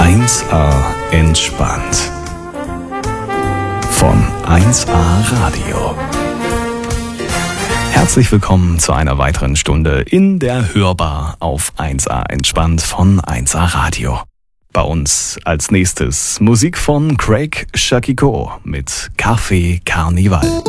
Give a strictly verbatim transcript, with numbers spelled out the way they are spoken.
eins A entspannt. Von eins A Radio. Herzlich willkommen zu einer weiteren Stunde in der Hörbar auf eins A entspannt von eins A Radio. Bei uns als nächstes Musik von Craig Shakiko mit Café Carnival.